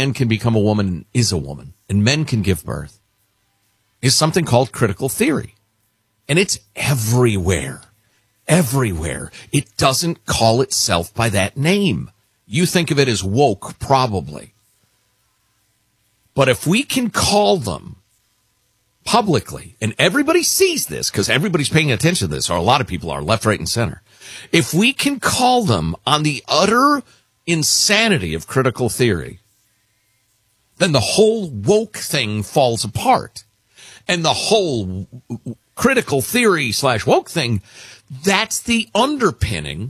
man can become a woman and is a woman, and men can give birth, is something called critical theory. And it's everywhere. Everywhere. It doesn't call itself by that name. You think of it as woke, probably. But if we can call them publicly, and everybody sees this because everybody's paying attention to this, or a lot of people are, left, right, and center. If we can call them on the utter insanity of critical theory, then the whole woke thing falls apart. And the whole critical theory / woke thing, that's the underpinning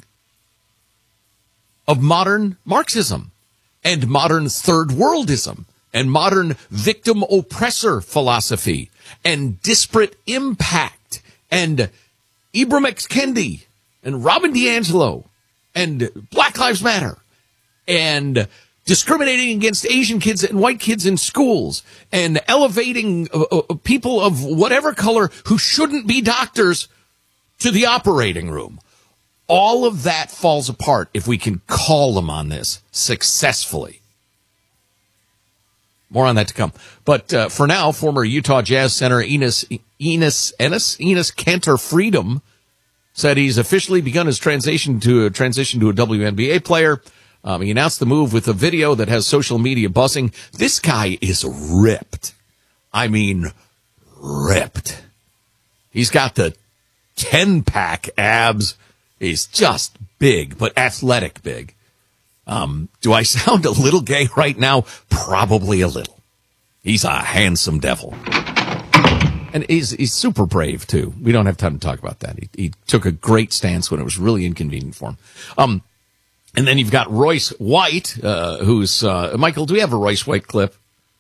of modern Marxism and modern third worldism and modern victim-oppressor philosophy and disparate impact and Ibram X. Kendi and Robin DiAngelo and Black Lives Matter and discriminating against Asian kids and white kids in schools and elevating people of whatever color who shouldn't be doctors to the operating room. All of that falls apart if we can call them on this successfully. More on that to come. But for now, former Utah Jazz center Enes Kanter Freedom said he's officially begun his transition to a WNBA player. He announced the move with a video that has social media buzzing. This guy is ripped. I mean, ripped. He's got the 10-pack abs. He's just big, but athletic big. Do I sound a little gay right now? Probably a little. He's a handsome devil. And he's super brave, too. We don't have time to talk about that. He took a great stance when it was really inconvenient for him. And then you've got Royce White, who's, Michael, do we have a Royce White clip?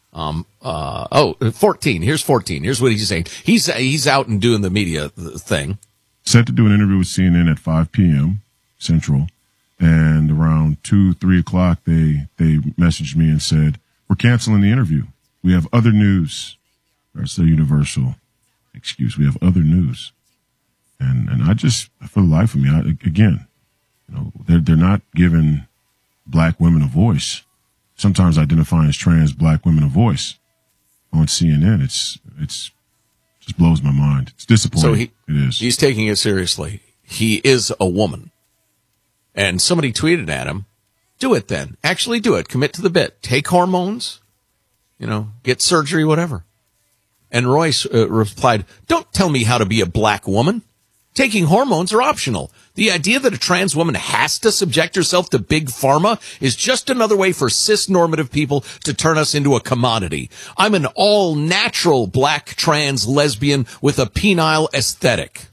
14. Here's 14. Here's what he's saying. He's out and doing the media thing. Set to do an interview with CNN at 5 p.m. Central. And around 2-3 o'clock, they messaged me and said, we're canceling the interview. We have other news. That's the universal excuse. We have other news. And I just, for the life of me, again, you know, they're not giving black women a voice. Sometimes identifying as trans black women a voice on CNN. It's just blows my mind. It's disappointing. So it is. He's taking it seriously. He is a woman. And somebody tweeted at him, do it then. Actually do it. Commit to the bit. Take hormones, get surgery, whatever. And Royce replied, don't tell me how to be a black woman. Taking hormones are optional. The idea that a trans woman has to subject herself to big pharma is just another way for cis-normative people to turn us into a commodity. I'm an all-natural black trans lesbian with a penile aesthetic.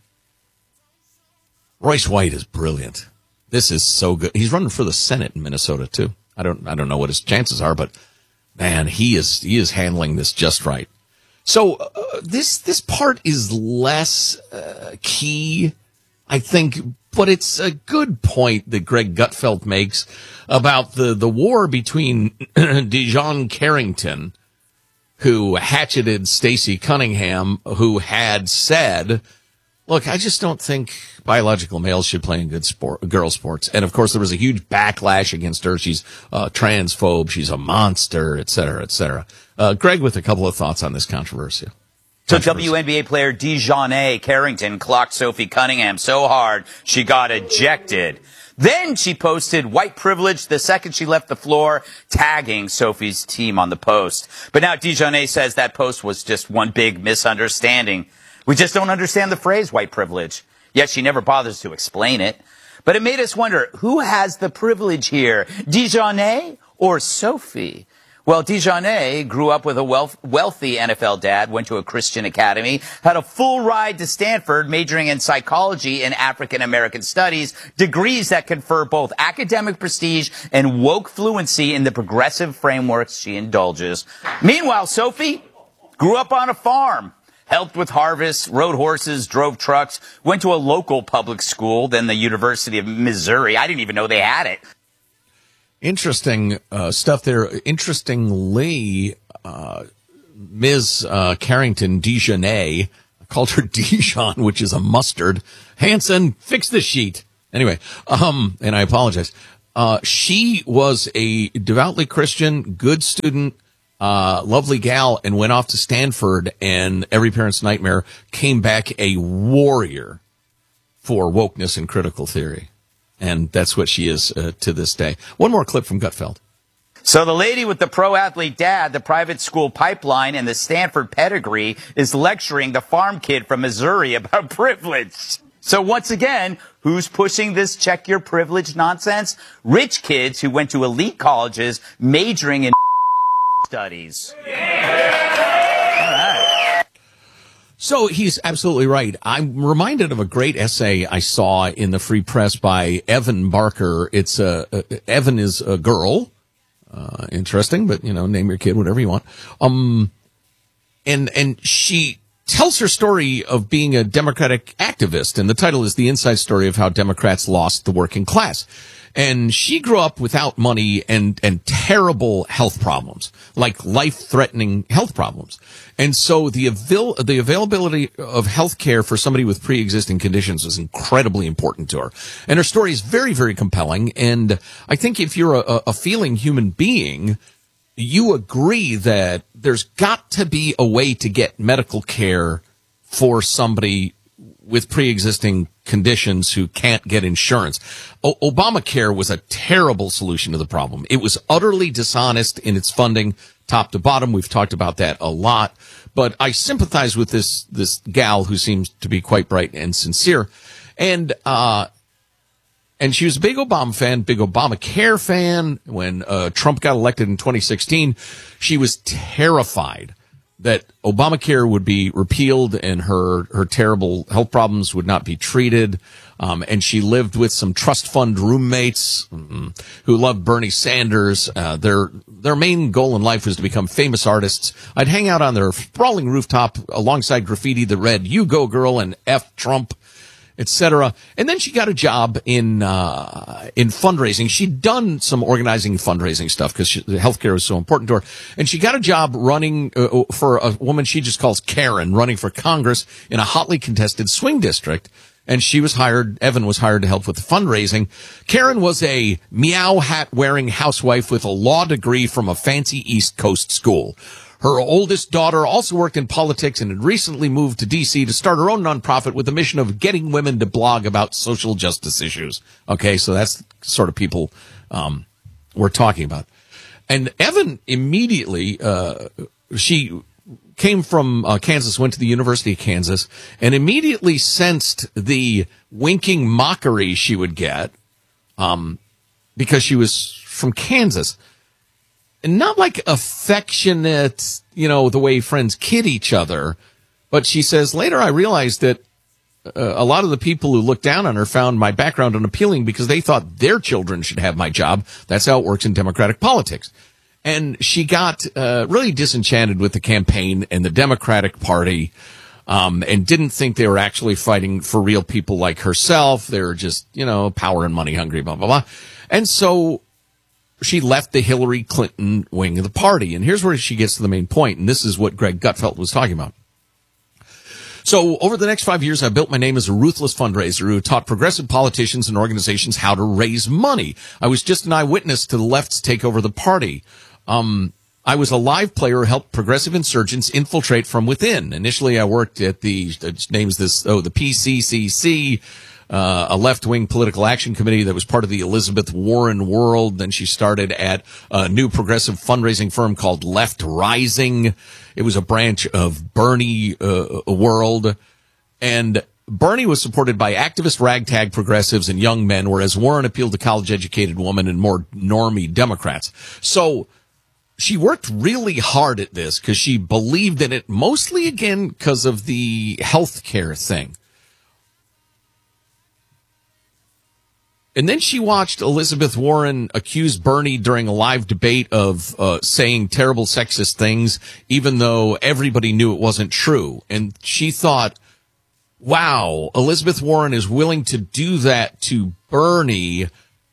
Royce White is brilliant. This is so good. He's running for the Senate in Minnesota too. I don't know what his chances are, but man, he is handling this just right. So this part is less key, I think, but it's a good point that Greg Gutfeld makes about the war between Dijon Carrington, who hatcheted Stacey Cunningham, who had said, look, I just don't think biological males should play in girl sports. And, of course, there was a huge backlash against her. She's transphobe. She's a monster, et cetera, et cetera. Greg with a couple of thoughts on this controversy. So WNBA player Dijon Carrington clocked Sophie Cunningham so hard she got ejected. Then she posted white privilege the second she left the floor, tagging Sophie's team on the post. But now Dijon says that post was just one big misunderstanding. We just don't understand the phrase white privilege. Yet she never bothers to explain it. But it made us wonder, who has the privilege here, Dijon or Sophie? Well, Dijon grew up with a wealthy NFL dad, went to a Christian academy, had a full ride to Stanford, majoring in psychology and African American studies, degrees that confer both academic prestige and woke fluency in the progressive frameworks she indulges. Meanwhile, Sophie grew up on a farm. Helped with harvests, rode horses, drove trucks, went to a local public school, then the University of Missouri. I didn't even know they had it. Interesting stuff there. Interestingly, Ms. Carrington, Dijon, called her Dijon, which is a mustard. Hanson, fix the sheet. Anyway, and I apologize. She was a devoutly Christian, good student, lovely gal, and went off to Stanford, and every parent's nightmare, came back a warrior for wokeness and critical theory. And that's what she is to this day. One more clip from Gutfeld. So the lady with the pro-athlete dad, the private school pipeline, and the Stanford pedigree is lecturing the farm kid from Missouri about privilege. So once again, who's pushing this check your privilege nonsense? Rich kids who went to elite colleges majoring in studies. So he's absolutely right. I'm reminded of a great essay I saw in the Free Press by Evan Barker. It's Evan is a girl. Interesting, but name your kid whatever you want. And she tells her story of being a Democratic activist, and the title is The Inside Story of How Democrats Lost the Working Class. And she grew up without money and terrible health problems, like life-threatening health problems. And so the availability of health care for somebody with pre-existing conditions was incredibly important to her. And her story is very, very compelling. And I think if you're a feeling human being, you agree that there's got to be a way to get medical care for somebody with pre-existing conditions who can't get insurance. Obamacare was a terrible solution to the problem. It was utterly dishonest in its funding, top to bottom. We've talked about that a lot. But I sympathize with this gal who seems to be quite bright and sincere. And she was a big Obama fan, big Obamacare fan. When Trump got elected in 2016, she was terrified that Obamacare would be repealed and her terrible health problems would not be treated. And she lived with some trust fund roommates who loved Bernie Sanders. Their main goal in life was to become famous artists. I'd hang out on their sprawling rooftop alongside graffiti that read, "You go girl" and "F Trump," etc. And then she got a job in fundraising. She'd done some organizing fundraising stuff because healthcare was so important to her. And she got a job running for a woman she just calls Karen, running for Congress in a hotly contested swing district. And Evan was hired to help with the fundraising. Karen was a meow hat wearing housewife with a law degree from a fancy East Coast school. Her oldest daughter also worked in politics and had recently moved to D.C. to start her own nonprofit with the mission of getting women to blog about social justice issues. Okay, so that's the sort of people we're talking about. And Evan immediately, she came from Kansas, went to the University of Kansas, and immediately sensed the winking mockery she would get because she was from Kansas. And not like affectionate, the way friends kid each other. But she says, later I realized that a lot of the people who looked down on her found my background unappealing because they thought their children should have my job. That's how it works in Democratic politics. And she got really disenchanted with the campaign and the Democratic Party and didn't think they were actually fighting for real people like herself. They were just, power and money hungry, blah, blah, blah. And so she left the Hillary Clinton wing of the party. And here's where she gets to the main point, and this is what Greg Gutfeld was talking about. So over the next 5 years, I built my name as a ruthless fundraiser who taught progressive politicians and organizations how to raise money. I was just an eyewitness to the left's take over the party. I was a live player who helped progressive insurgents infiltrate from within. Initially, I worked at the PCCC, a left-wing political action committee that was part of the Elizabeth Warren world. Then she started at a new progressive fundraising firm called Left Rising. It was a branch of Bernie world. And Bernie was supported by activist ragtag progressives and young men, whereas Warren appealed to college-educated women and more normie Democrats. So she worked really hard at this because she believed in it, mostly, again, because of the health care thing. And then she watched Elizabeth Warren accuse Bernie during a live debate of saying terrible sexist things, even though everybody knew it wasn't true. And she thought, wow, Elizabeth Warren is willing to do that to Bernie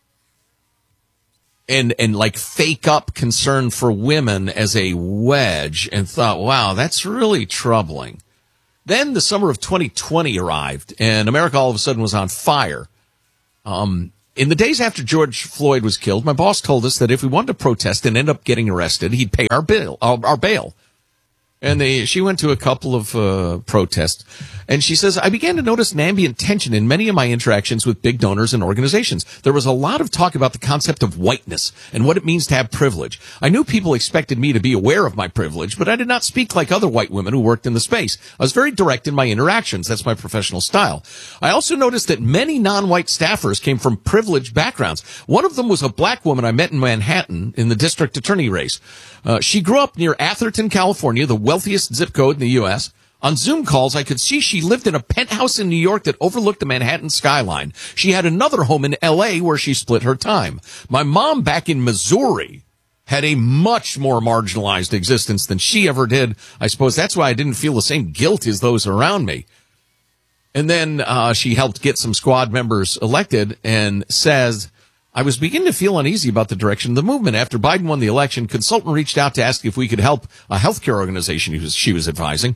and like fake up concern for women as a wedge, and thought, wow, that's really troubling. Then the summer of 2020 arrived, and America all of a sudden was on fire. In the days after George Floyd was killed, my boss told us that if we wanted to protest and end up getting arrested, he'd pay our bail. And she went to a couple of protests, and she says, I began to notice an ambient tension in many of my interactions with big donors and organizations. There was a lot of talk about the concept of whiteness and what it means to have privilege. I knew people expected me to be aware of my privilege, but I did not speak like other white women who worked in the space. I was very direct in my interactions. That's my professional style. I also noticed that many non-white staffers came from privileged backgrounds. One of them was a black woman I met in Manhattan in the district attorney race. She grew up near Atherton, California, the wealthiest zip code in the U.S. On Zoom calls, I could see she lived in a penthouse in New York that overlooked the Manhattan skyline. She had another home in L.A. where she split her time. My mom back in Missouri had a much more marginalized existence than she ever did. I suppose that's why I didn't feel the same guilt as those around me. And then she helped get some squad members elected and says, I was beginning to feel uneasy about the direction of the movement. After Biden won the election, consultant reached out to ask if we could help a healthcare organization she was advising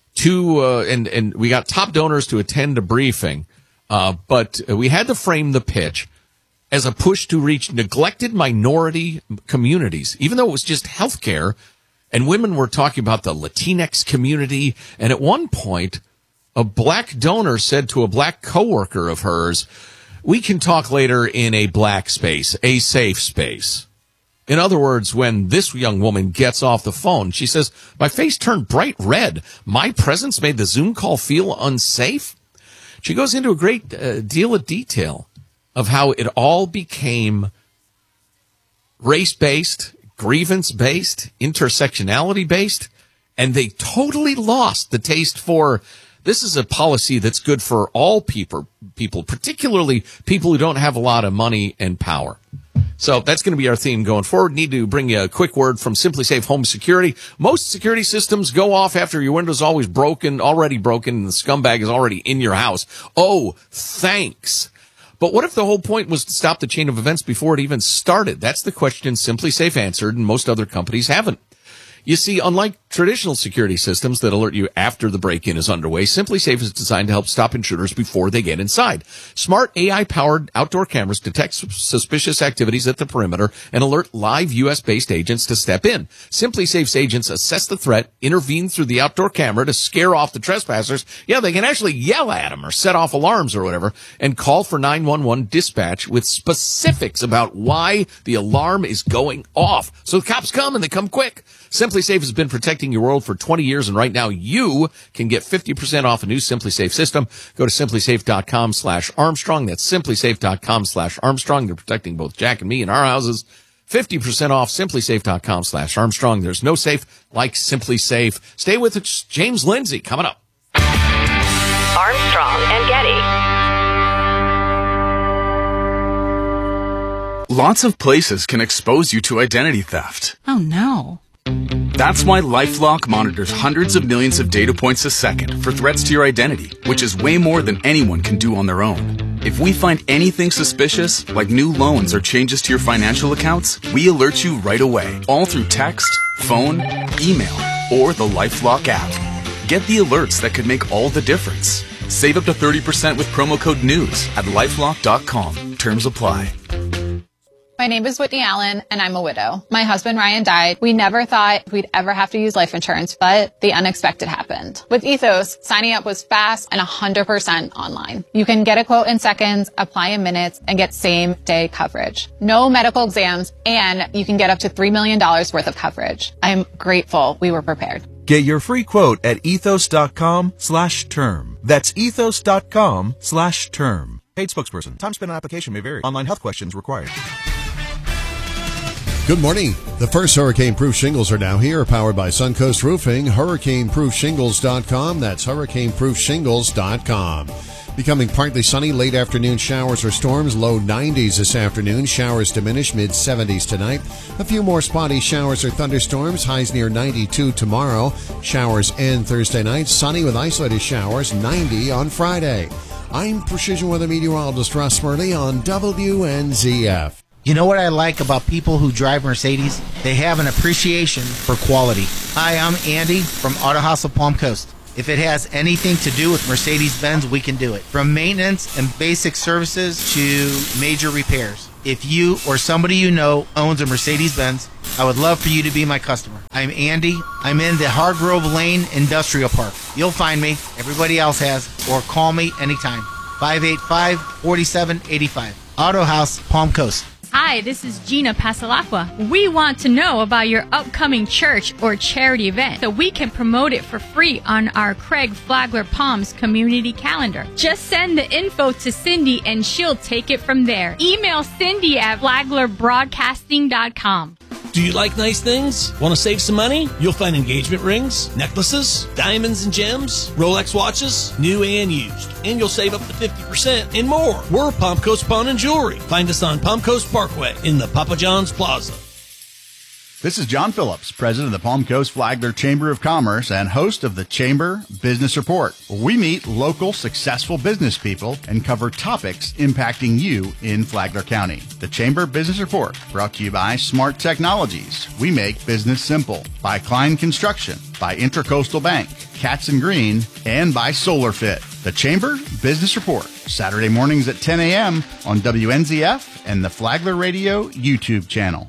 and we got top donors to attend a briefing. But we had to frame the pitch as a push to reach neglected minority communities, even though it was just healthcare. And women were talking about the Latinx community. And at one point, a black donor said to a black coworker of hers, we can talk later in a black space, a safe space. In other words, when this young woman gets off the phone, she says, my face turned bright red. My presence made the Zoom call feel unsafe. She goes into a great deal of detail of how it all became race-based, grievance-based, intersectionality-based, and they totally lost the taste for this is a policy that's good for all people, particularly people who don't have a lot of money and power. So that's going to be our theme going forward. Need to bring you a quick word from Simply Safe Home Security. Most security systems go off after your window's already broken, and the scumbag is already in your house. Oh, thanks. But what if the whole point was to stop the chain of events before it even started? That's the question Simply Safe answered, and most other companies haven't. You see, unlike traditional security systems that alert you after the break-in is underway, Simply Safe is designed to help stop intruders before they get inside. Smart AI-powered outdoor cameras detect suspicious activities at the perimeter and alert live U.S.-based agents to step in. Simply Safe's agents assess the threat, intervene through the outdoor camera to scare off the trespassers. Yeah, they can actually yell at them or set off alarms or whatever, and call for 911 dispatch with specifics about why the alarm is going off. So the cops come, and they come quick. Simply Safe has been protecting your world for 20 years, and right now you can get 50% off a new Simply Safe system. Go to simplysafe.com/Armstrong. That's simplysafe.com/Armstrong. They're protecting both Jack and me in our houses. 50% off simplysafe.com/Armstrong. There's no safe like Simply Safe. Stay with us. James Lindsay coming up. Armstrong and Getty. Lots of places can expose you to identity theft. Oh, no. That's why LifeLock monitors hundreds of millions of data points a second for threats to your identity, which is way more than anyone can do on their own. If we find anything suspicious, like new loans or changes to your financial accounts, we alert you right away, all through text, phone, email, or the LifeLock app. Get the alerts that could make all the difference. Save up to 30% with promo code NEWS at LifeLock.com. Terms apply. My name is Whitney Allen, and I'm a widow. My husband, Ryan, died. We never thought we'd ever have to use life insurance, but the unexpected happened. With Ethos, signing up was fast and 100% online. You can get a quote in seconds, apply in minutes, and get same-day coverage. No medical exams, and you can get up to $3 million worth of coverage. I'm grateful we were prepared. Get your free quote at ethos.com/term. That's ethos.com/term. Paid spokesperson. Time spent on application may vary. Online health questions required. Good morning. The first hurricane-proof shingles are now here, powered by Suncoast Roofing. HurricaneProofShingles.com. That's HurricaneProofShingles.com. Becoming partly sunny, late afternoon showers or storms, low 90s this afternoon. Showers diminish, mid-70s tonight. A few more spotty showers or thunderstorms, highs near 92 tomorrow. Showers end Thursday night, sunny with isolated showers, 90 on Friday. I'm Precision Weather Meteorologist Russ Murley on WNZF. You know what I like about people who drive Mercedes? They have an appreciation for quality. Hi, I'm Andy from Auto House of Palm Coast. If it has anything to do with Mercedes-Benz, we can do it. From maintenance and basic services to major repairs. If you or somebody you know owns a Mercedes-Benz, I would love for you to be my customer. I'm Andy. I'm in the Hargrove Lane Industrial Park. You'll find me. Everybody else has. Or call me anytime. 585-4785. Auto House, Palm Coast. Hi, this is Gina Pasalacqua. We want to know about your upcoming church or charity event so we can promote it for free on our Craig Flagler Palms community calendar. Just send the info to Cindy and she'll take it from there. Email Cindy at flaglerbroadcasting.com. Do you like nice things? Want to save some money? You'll find engagement rings, necklaces, diamonds and gems, Rolex watches, new and used. And you'll save up to 50% and more. We're Palm Coast Pawn and Jewelry. Find us on Palm Coast Parkway in the Papa John's Plaza. This is John Phillips, president of the Palm Coast Flagler Chamber of Commerce and host of the Chamber Business Report. We meet local successful business people and cover topics impacting you in Flagler County. The Chamber Business Report, brought to you by Smart Technologies. We make business simple. By Klein Construction, by Intracoastal Bank, Katz and Green, and by SolarFit. The Chamber Business Report, Saturday mornings at 10 a.m. on WNZF and the Flagler Radio YouTube channel.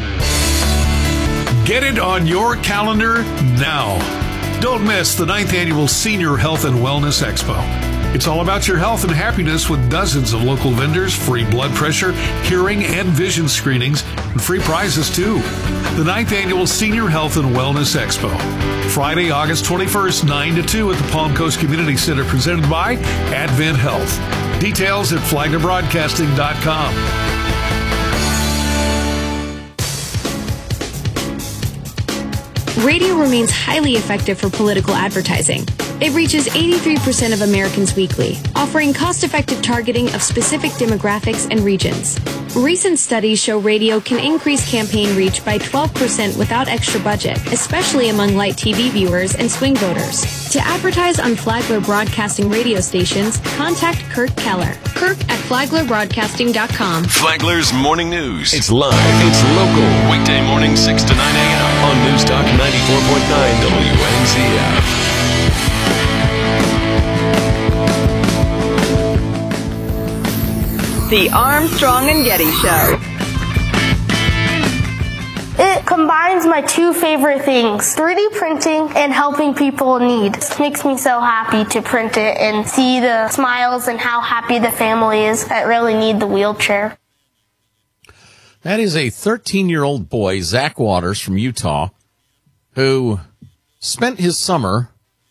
Get it on your calendar now. Don't miss the 9th Annual Senior Health and Wellness Expo. It's all about your health and happiness with dozens of local vendors, free blood pressure, hearing, and vision screenings, and free prizes too. The 9th Annual Senior Health and Wellness Expo. Friday, August 21st, 9 to 2 at the Palm Coast Community Center, presented by Advent Health. Details at flaglerbroadcasting.com. Radio remains highly effective for political advertising. It reaches 83% of Americans weekly, offering cost-effective targeting of specific demographics and regions. Recent studies show radio can increase campaign reach by 12% without extra budget, especially among light TV viewers and swing voters. To advertise on Flagler Broadcasting radio stations, contact Kirk Keller. Kirk at flaglerbroadcasting.com. Flagler's Morning News. It's live. It's local. Weekday morning 6 to 9 a.m. on News Talk 94.9 WNZF. The Armstrong and Getty Show. It combines my two favorite things, 3D printing and helping people in need. It makes me so happy to print it and see the smiles and how happy the family is that really need the wheelchair. That is a 13-year-old boy, Zach Waters from Utah, who spent his summer,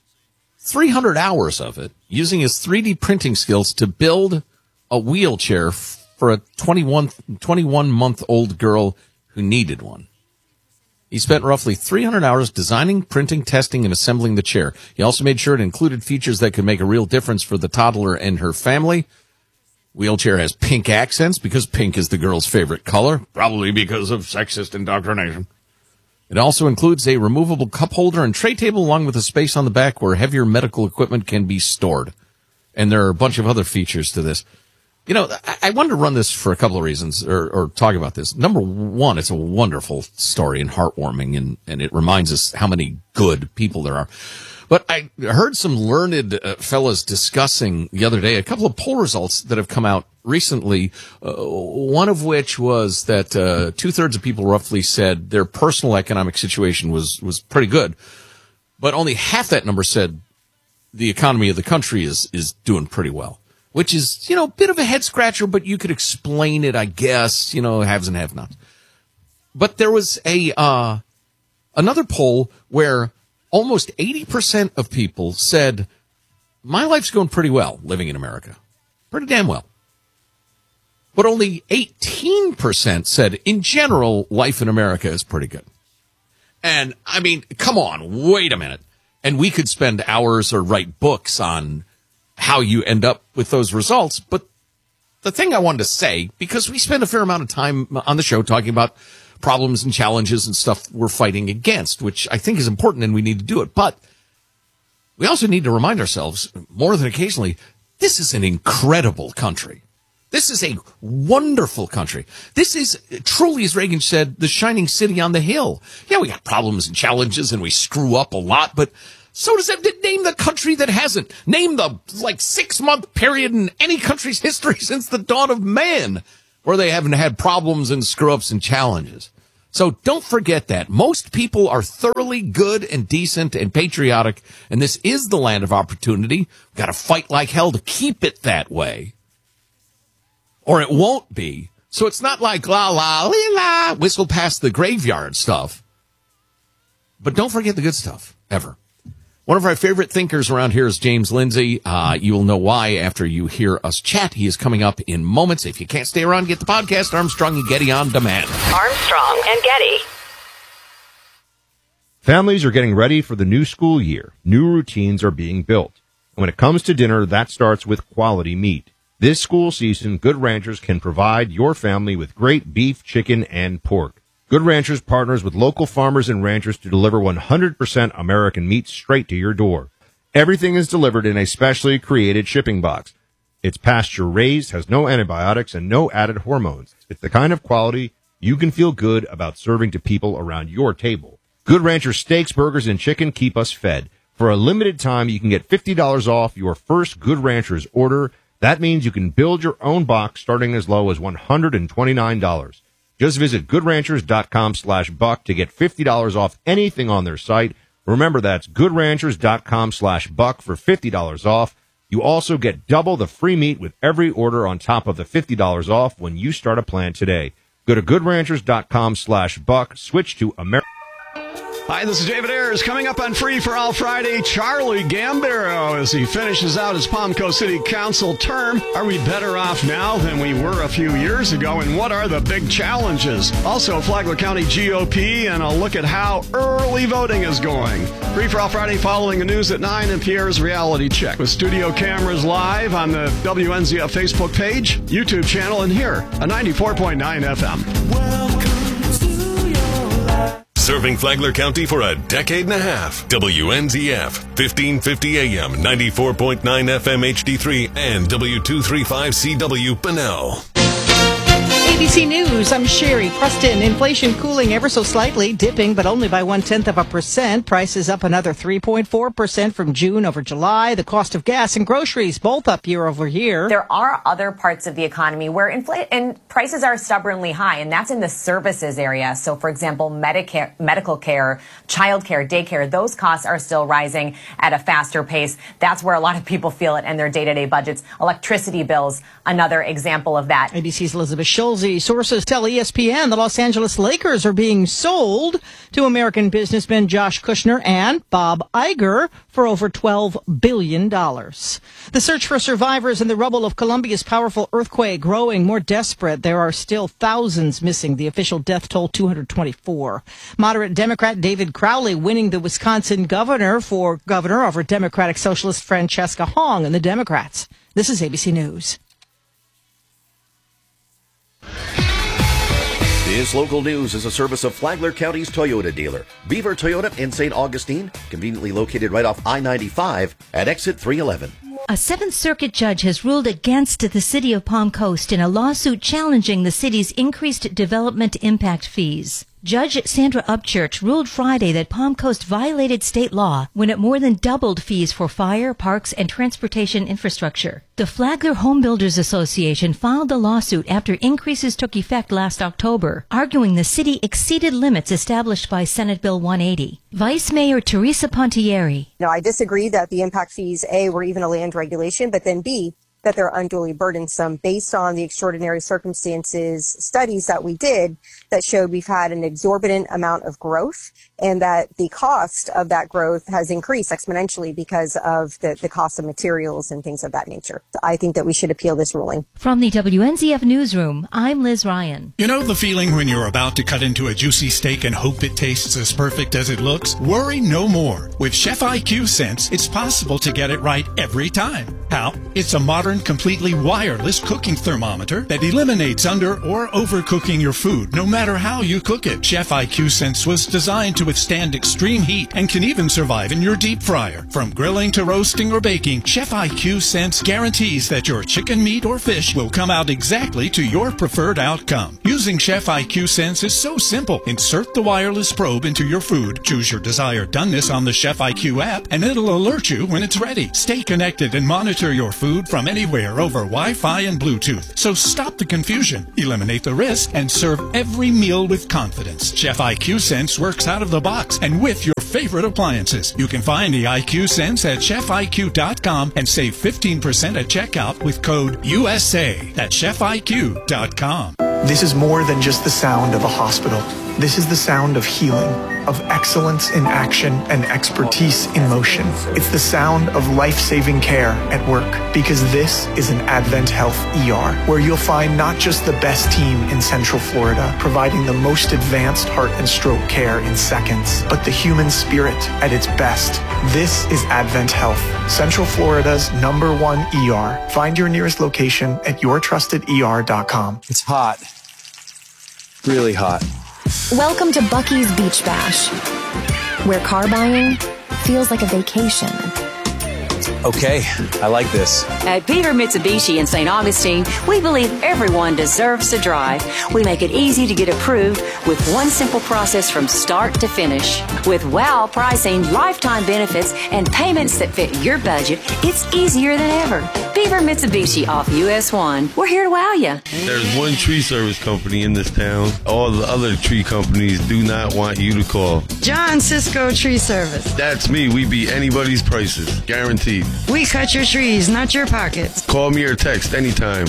300 hours of it, using his 3D printing skills to build a wheelchair for a 21-month-old girl who needed one. He spent roughly 300 hours designing, printing, testing, and assembling the chair. He also made sure it included features that could make a real difference for the toddler and her family. Wheelchair has pink accents because pink is the girl's favorite color, probably because of sexist indoctrination. It also includes a removable cup holder and tray table, along with a space on the back where heavier medical equipment can be stored. And there are a bunch of other features to this. You know, I wanted to run this for a couple of reasons, or talk about this. Number one, it's a wonderful story and heartwarming, and it reminds us how many good people there are. But I heard some learned fellas discussing the other day a couple of poll results that have come out recently, one of which was that 2/3 of people roughly said their personal economic situation was pretty good, but only half that number said the economy of the country is doing pretty well. Which is, you know, a bit of a head scratcher, but you could explain it, I guess, you know, haves and have-nots. But there was another poll where almost 80% of people said, my life's going pretty well living in America. Pretty damn well. But only 18% said, in general, life in America is pretty good. And, I mean, come on, wait a minute. And we could spend hours or write books on how you end up with those results. But the thing I wanted to say, because we spend a fair amount of time on the show talking about problems and challenges and stuff we're fighting against, which I think is important and we need to do it. But we also need to remind ourselves, more than occasionally, this is an incredible country. This is a wonderful country. This is truly, as Reagan said, the shining city on the hill. Yeah, we got problems and challenges and we screw up a lot, but So does it. Name the country that hasn't. Name the 6-month period in any country's history since the dawn of man where they haven't had problems and screw-ups and challenges. So don't forget that. Most people are thoroughly good and decent and patriotic, and this is the land of opportunity. We've got to fight like hell to keep it that way, or it won't be. So it's not like la la la whistle past the graveyard stuff. But don't forget the good stuff, ever. One of our favorite thinkers around here is James Lindsay. You will know why after you hear us chat. He is coming up in moments. If you can't stay around, get the podcast, Armstrong and Getty on demand. Armstrong and Getty. Families are getting ready for the new school year. New routines are being built. And when it comes to dinner, that starts with quality meat. This school season, Good Ranchers can provide your family with great beef, chicken, and pork. Good Ranchers partners with local farmers and ranchers to deliver 100% American meat straight to your door. Everything is delivered in a specially created shipping box. It's pasture-raised, has no antibiotics, and no added hormones. It's the kind of quality you can feel good about serving to people around your table. Good Ranchers steaks, burgers, and chicken keep us fed. For a limited time, you can get $50 off your first Good Ranchers order. That means you can build your own box starting as low as $129. Just visit goodranchers.com/buck to get $50 off anything on their site. Remember, that's goodranchers.com/buck for $50 off. You also get double the free meat with every order on top of the $50 off when you start a plan today. Go to goodranchers.com/buck. Switch to America. Hi, this is David Ayers. Coming up on Free for All Friday, Charlie Gambaro as he finishes out his Palm Coast City Council term. Are we better off now than we were a few years ago? And what are the big challenges? Also, Flagler County GOP and a look at how early voting is going. Free for All Friday following the news at 9 and Pierre's Reality Check with studio cameras live on the WNZF Facebook page, YouTube channel, and here on 94.9 FM. Serving Flagler County for a decade and a half. WNZF, 1550 AM, 94.9 FM HD3, and W235CW Bunnell. ABC News, I'm Sherry Preston. Inflation cooling ever so slightly, dipping, but only by 0.1%. Prices up another 3.4% from June over July. The cost of gas and groceries both up year over year. There are other parts of the economy where prices are stubbornly high, and that's in the services area. So, for example, medical care, childcare, daycare, those costs are still rising at a faster pace. That's where a lot of people feel it in their day-to-day budgets. Electricity bills, another example of that. ABC's Elizabeth Schulze. Sources tell ESPN the Los Angeles Lakers are being sold to American businessmen Josh Kushner and Bob Iger for over $12 billion. The search for survivors in the rubble of Colombia's powerful earthquake growing more desperate. There are still thousands missing. The official death toll 224. Moderate Democrat David Crowley winning the Wisconsin governor over Democratic Socialist Francesca Hong and the Democrats. This is ABC News. This local news is a service of Flagler County's Toyota dealer, Beaver Toyota in St. Augustine, conveniently located right off I-95 at exit 311. A Seventh Circuit judge has ruled against the city of Palm Coast in a lawsuit challenging the city's increased development impact fees. Judge Sandra Upchurch ruled Friday that Palm Coast violated state law when it more than doubled fees for fire, parks, and transportation infrastructure. The Flagler Home Builders Association filed the lawsuit after increases took effect last October, arguing the city exceeded limits established by Senate Bill 180. Vice Mayor Teresa Pontieri. No, I disagree that the impact fees, A, were even a land regulation, but then B, that they're unduly burdensome based on the extraordinary circumstances studies that we did that showed we've had an exorbitant amount of growth and that the cost of that growth has increased exponentially because of the cost of materials and things of that nature. So I think that we should appeal this ruling. From the WNZF Newsroom, I'm Liz Ryan. You know the feeling when you're about to cut into a juicy steak and hope it tastes as perfect as it looks? Worry no more. With Chef IQ Sense, it's possible to get it right every time. How? It's a modern, completely wireless cooking thermometer that eliminates under or overcooking your food, no matter how you cook it. Chef IQ Sense was designed to withstand extreme heat and can even survive in your deep fryer. From grilling to roasting or baking, Chef IQ Sense guarantees that your chicken, meat, or fish will come out exactly to your preferred outcome. Using Chef IQ Sense is so simple. Insert the wireless probe into your food, choose your desired doneness on the Chef IQ app, and it'll alert you when it's ready. Stay connected and monitor your food from anywhere over Wi-Fi and Bluetooth. So stop the confusion, eliminate the risk, and serve every meal with confidence. Chef IQ Sense works out of the box and with your favorite appliances. You can find the IQ Sense at chefiq.com and save 15% at checkout with code USA. That's chefiq.com. This is more than just the sound of a hospital. This is the sound of healing, of excellence in action and expertise in motion. It's the sound of life-saving care at work, because this is an Advent Health ER, where you'll find not just the best team in Central Florida, providing the most advanced heart and stroke care in seconds, but the human spirit at its best. This is Advent Health, Central Florida's #1 ER. Find your nearest location at yourtrustedER.com. It's hot. Really hot. Welcome to Buc-ee's Beach Bash, where car buying feels like a vacation. Okay, I like this. At Beaver Mitsubishi in St. Augustine, we believe everyone deserves to drive. We make it easy to get approved with one simple process from start to finish. With wow pricing, lifetime benefits, and payments that fit your budget, it's easier than ever. Beaver Mitsubishi off US 1. We're here to wow you. There's one tree service company in this town. All the other tree companies do not want you to call. John Cisco Tree Service. That's me. We beat anybody's prices. Guaranteed. We cut your trees, not your pockets. Call me or text anytime.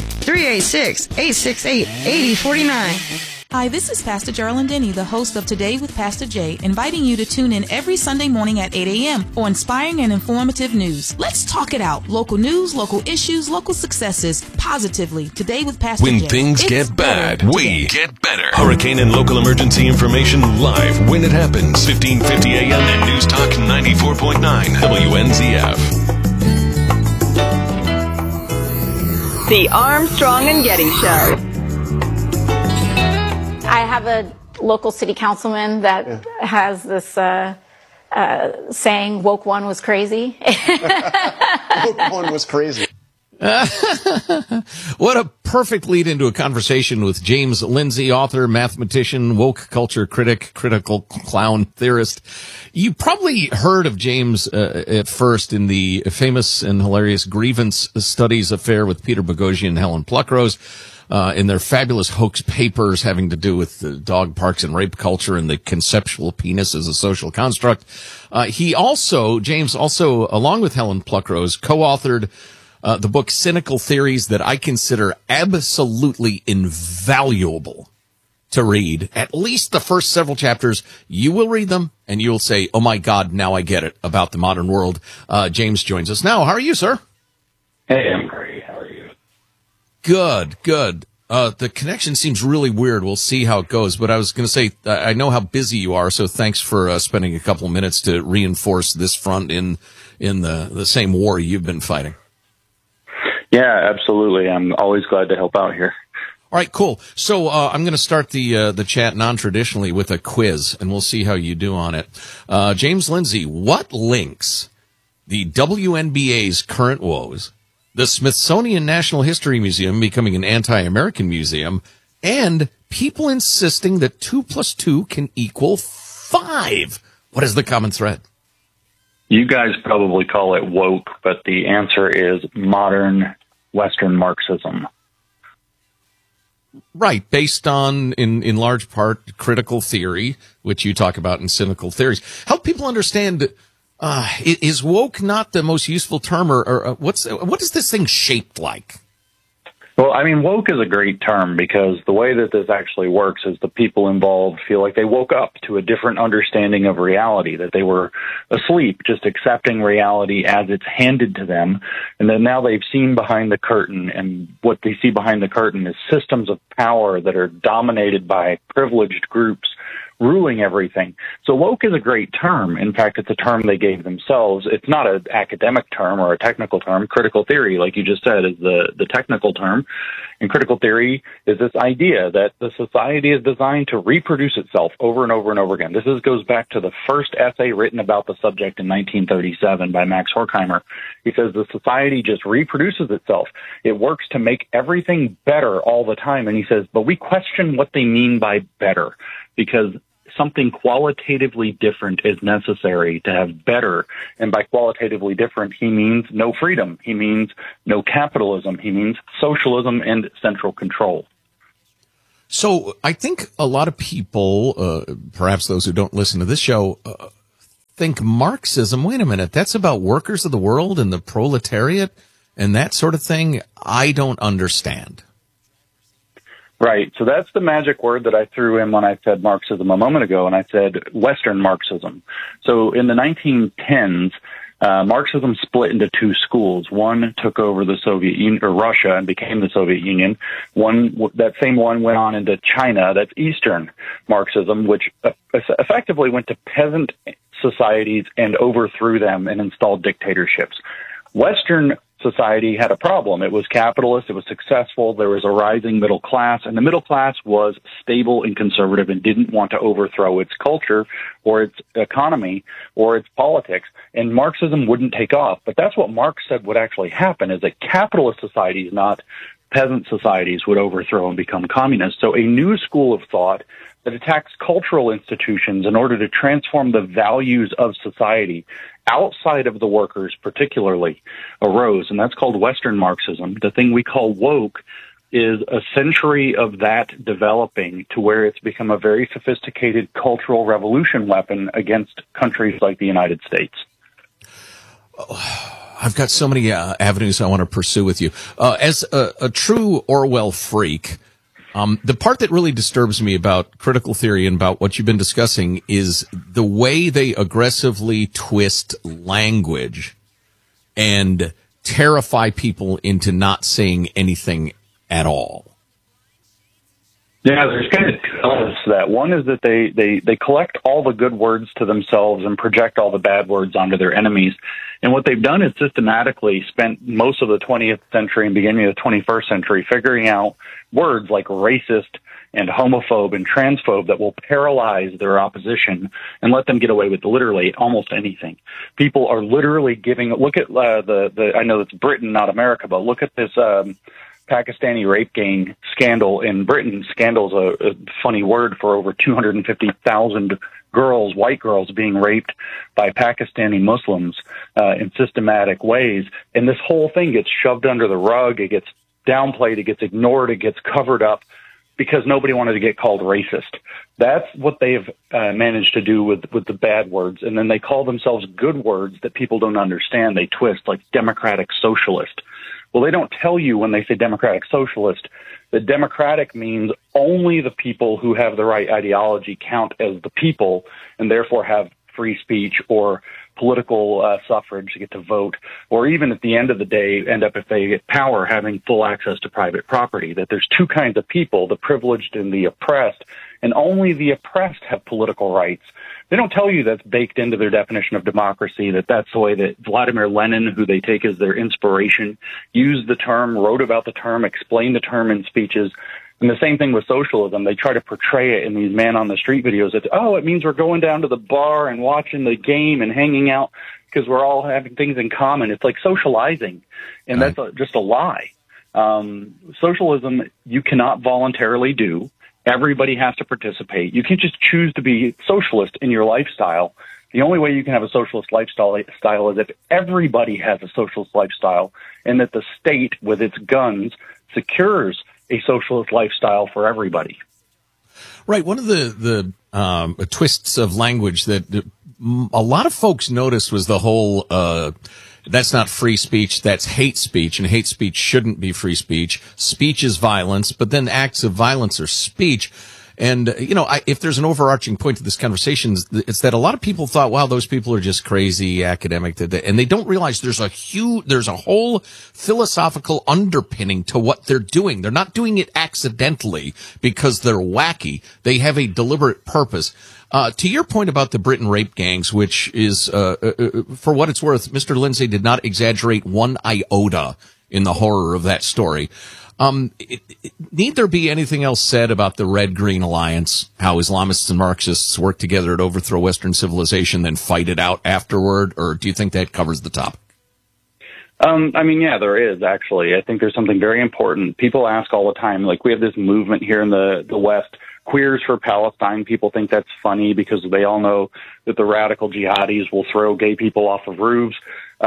386-868-8049. Hi, this is Pastor Geraldine Denny, the host of Today with Pastor Jay, inviting you to tune in every Sunday morning at 8 a.m. for inspiring and informative news. Let's talk it out. Local news, local issues, local successes, positively. Today with Pastor Jay. When things get bad, we get better. Hurricane and local emergency information live when it happens. 1550 a.m. and News Talk 94.9 WNZF. The Armstrong and Getty Show. I have a local city councilman that has this saying, woke one was crazy. Woke one was crazy. What a perfect lead into a conversation with James Lindsay, author, mathematician, woke culture critic, critical clown theorist. You probably heard of James at first in the famous and hilarious Grievance Studies affair with Peter Boghossian and Helen Pluckrose. In their fabulous hoax papers having to do with the dog parks and rape culture and the conceptual penis as a social construct. James also, along with Helen Pluckrose, co-authored the book Cynical Theories that I consider absolutely invaluable to read. At least the first several chapters, you will read them and you'll say, oh my God, now I get it about the modern world. James joins us now. How are you, sir? Hey, I'm great. How are you? Good. The connection seems really weird. We'll see how it goes. But I was going to say, I know how busy you are, so thanks for spending a couple of minutes to reinforce this front in the same war you've been fighting. Yeah, absolutely. I'm always glad to help out here. All right, cool. So I'm going to start the chat non-traditionally with a quiz, and we'll see how you do on it. James Lindsay, what links the WNBA's current woes, the Smithsonian National History Museum becoming an anti-American museum, and people insisting that 2 + 2 can equal 5? What is the common thread? You guys probably call it woke, but the answer is modern Western Marxism. Right, based on, in large part, critical theory, which you talk about in Cynical Theories. Help people understand, is woke not the most useful term, or what is this thing shaped like? Well, I mean, woke is a great term because the way that this actually works is the people involved feel like they woke up to a different understanding of reality, that they were asleep, just accepting reality as it's handed to them. And then now they've seen behind the curtain, and what they see behind the curtain is systems of power that are dominated by privileged groups ruling everything. So woke is a great term. In fact, it's a term they gave themselves. It's not an academic term or a technical term. Critical theory, like you just said, is the technical term. And critical theory is this idea that the society is designed to reproduce itself over and over and over again. This goes back to the first essay written about the subject in 1937 by Max Horkheimer. He says the society just reproduces itself. It works to make everything better all the time. And he says, but we question what they mean by better, because something qualitatively different is necessary to have better. And by qualitatively different, he means no freedom. He means no capitalism. He means socialism and central control. So I think a lot of people, perhaps those who don't listen to this show, think Marxism, wait a minute, that's about workers of the world and the proletariat and that sort of thing. I don't understand. Right. So that's the magic word that I threw in when I said Marxism a moment ago, and I said Western Marxism. So in the 1910s, Marxism split into two schools. One took over the Soviet Union, or Russia, and became the Soviet Union. That same one went on into China. That's Eastern Marxism, which effectively went to peasant societies and overthrew them and installed dictatorships. Western society had a problem. It was capitalist. It was successful. There was a rising middle class, and the middle class was stable and conservative and didn't want to overthrow its culture or its economy or its politics. And Marxism wouldn't take off. But that's what Marx said would actually happen, is that capitalist societies, not peasant societies, would overthrow and become communist. So a new school of thought that attacks cultural institutions in order to transform the values of society outside of the workers particularly arose, and that's called Western Marxism. The thing we call woke is a century of that developing to where it's become a very sophisticated cultural revolution weapon against countries like the United States. I've got so many avenues I want to pursue with you. As a true Orwell freak, the part that really disturbs me about critical theory and about what you've been discussing is the way they aggressively twist language and terrify people into not saying anything at all. Yeah, there's kind of two elements to that. One is that they collect all the good words to themselves and project all the bad words onto their enemies. And what they've done is systematically spent most of the 20th century and beginning of the 21st century figuring out words like racist and homophobe and transphobe that will paralyze their opposition and let them get away with literally almost anything. People are literally look at I know it's Britain, not America, but look at this Pakistani rape gang scandal in Britain. Scandal's a funny word for over 250,000 girls, white girls, being raped by Pakistani Muslims in systematic ways. And this whole thing gets shoved under the rug. It gets downplayed. It gets ignored. It gets covered up because nobody wanted to get called racist. That's what they've managed to do with the bad words. And then they call themselves good words that people don't understand. They twist, like democratic socialist. Well, they don't tell you when they say democratic socialist that democratic means only the people who have the right ideology count as the people and therefore have free speech or political suffrage to get to vote, or even at the end of the day end up, if they get power, having full access to private property. That there's two kinds of people, the privileged and the oppressed, and only the oppressed have political rights. They don't tell you that's baked into their definition of democracy, that that's the way that Vladimir Lenin, who they take as their inspiration, used the term, wrote about the term, explained the term in speeches. And the same thing with socialism. They try to portray it in these man-on-the-street videos that, it means we're going down to the bar and watching the game and hanging out because we're all having things in common. It's like socializing, and that's just a lie. Socialism, you cannot voluntarily do. Everybody has to participate. You can't just choose to be socialist in your lifestyle. The only way you can have a socialist lifestyle is if everybody has a socialist lifestyle and that the state, with its guns, secures a socialist lifestyle for everybody. Right. One of the twists of language that a lot of folks noticed was the whole that's not free speech, that's hate speech, and hate speech shouldn't be free speech. Speech is violence, but then acts of violence are speech. And, if there's an overarching point to this conversation, it's that a lot of people thought, wow, those people are just crazy academic. And they don't realize there's a whole philosophical underpinning to what they're doing. They're not doing it accidentally because they're wacky. They have a deliberate purpose. To your point about the Britain rape gangs, which is, for what it's worth, Mr. Lindsay did not exaggerate one iota in the horror of that story. Need there be anything else said about the Red-Green Alliance, how Islamists and Marxists work together to overthrow Western civilization, then fight it out afterward, or do you think that covers the topic? Yeah, there is, actually. I think there's something very important. People ask all the time, like, we have this movement here in the West, Queers for Palestine. People think that's funny because they all know that the radical jihadis will throw gay people off of roofs,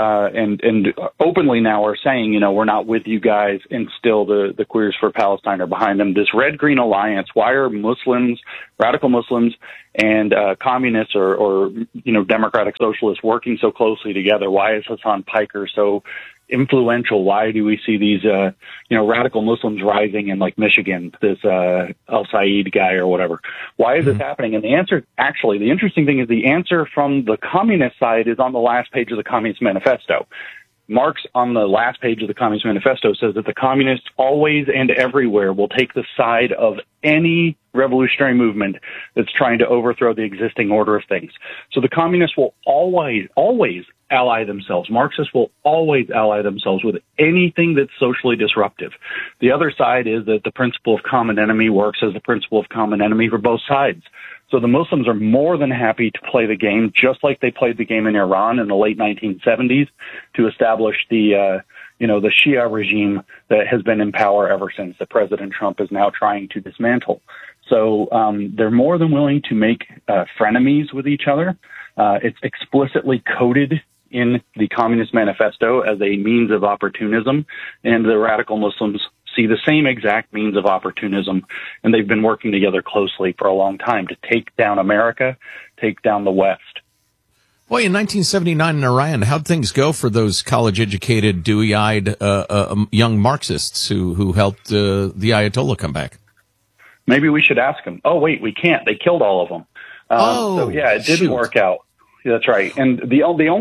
and openly now are saying, we're not with you guys, and still the Queers for Palestine are behind them. This Red-Green Alliance, why are Muslims, radical Muslims, and communists or democratic socialists working so closely together? Why is Hassan Piker so influential? Why do we see these, radical Muslims rising in, like, Michigan, this Al-Said guy or whatever? Why is this happening? And the answer, actually, the interesting thing is the answer from the communist side is on the last page of the Communist Manifesto. Marx, on the last page of the Communist Manifesto, says that the communists always and everywhere will take the side of any revolutionary movement that's trying to overthrow the existing order of things. So the communists will always ally themselves. Marxists will always ally themselves with anything that's socially disruptive. The other side is that the principle of common enemy works as the principle of common enemy for both sides. So the Muslims are more than happy to play the game, just like they played the game in Iran in the late 1970s to establish the Shia regime that has been in power ever since, that President Trump is now trying to dismantle. So they're more than willing to make frenemies with each other. It's explicitly coded in the Communist Manifesto as a means of opportunism, and the radical Muslims see the same exact means of opportunism, and they've been working together closely for a long time to take down America, take down the West. Boy, in 1979 in Iran, how'd things go for those college-educated, dewy-eyed young Marxists who helped the Ayatollah come back? Maybe we should ask them. Oh, wait, we can't. They killed all of them. So yeah, it didn't work out. That's right. And the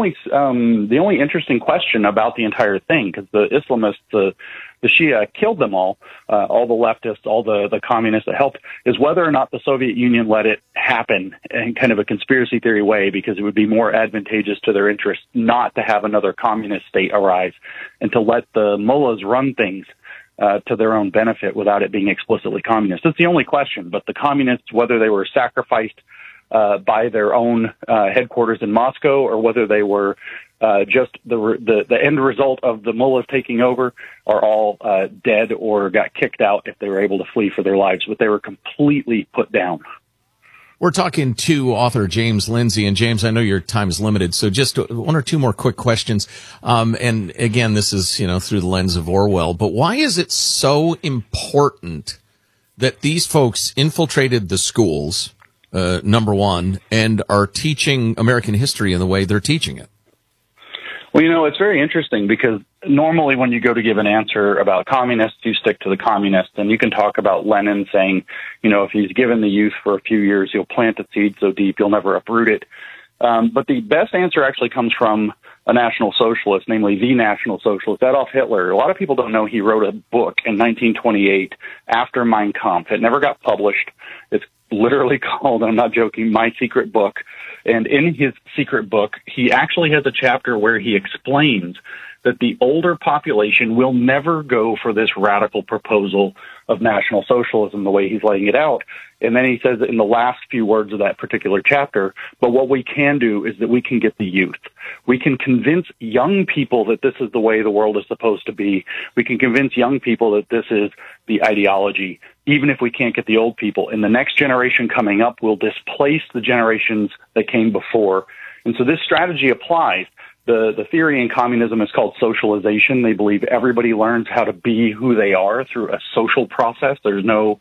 only interesting question about the entire thing, because the Islamists, the Shia killed them all the leftists, all the communists that helped, is whether or not the Soviet Union let it happen in kind of a conspiracy theory way, because it would be more advantageous to their interests not to have another communist state arise and to let the mullahs run things to their own benefit without it being explicitly communist. That's the only question. But the communists, whether they were sacrificed by their own headquarters in Moscow, or whether they were just the end result of the mullahs taking over, are all dead or got kicked out if they were able to flee for their lives. But they were completely put down. We're talking to author James Lindsay. And James, I know your time is limited, so just one or two more quick questions. And again, this is, through the lens of Orwell, but why is it so important that these folks infiltrated the schools, number one, and are teaching American history in the way they're teaching it? Well, it's very interesting because normally when you go to give an answer about communists, you stick to the communists, and you can talk about Lenin saying, if he's given the youth for a few years, he'll plant a seed so deep you'll never uproot it. But the best answer actually comes from a National Socialist, namely the National Socialist, Adolf Hitler. A lot of people don't know he wrote a book in 1928 after Mein Kampf. It never got published. It's literally called, I'm not joking, My Secret Book. And in his secret book, he actually has a chapter where he explains that the older population will never go for this radical proposal of National Socialism the way he's laying it out. And then he says in the last few words of that particular chapter, but what we can do is that we can get the youth. We can convince young people that this is the way the world is supposed to be. We can convince young people that this is the ideology, even if we can't get the old people. And the next generation coming up will displace the generations that came before. And so this strategy applies. The theory in communism is called socialization. They believe everybody learns how to be who they are through a social process. There's no